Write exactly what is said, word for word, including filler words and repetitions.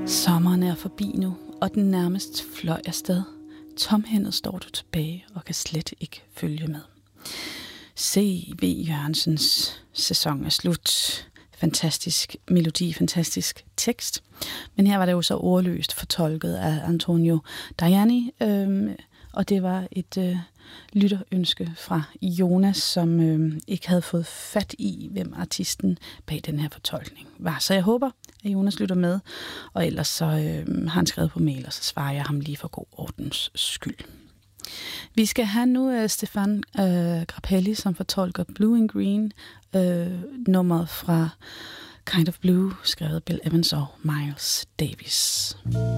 Sommeren er forbi nu, og den nærmest fløj afsted. Tomhændet står du tilbage og kan slet ikke følge med. C V. Jørgensens sæson er slut. Fantastisk melodi, fantastisk tekst. Men her var det jo så ordløst fortolket af Antonio Dajani, øhm, og det var et øh, lytterønske fra Jonas, som øh, ikke havde fået fat i, hvem artisten bag den her fortolkning var. Så jeg håber, at Jonas lytter med, og ellers så øh, har han skrevet på mail, og så svarer jeg ham lige for god ordens skyld. Vi skal have nu uh, Stefan uh, Grappelli, som fortolker Blue and Green, uh, nummeret fra Kind of Blue, skrevet Bill Evans og Miles Davis.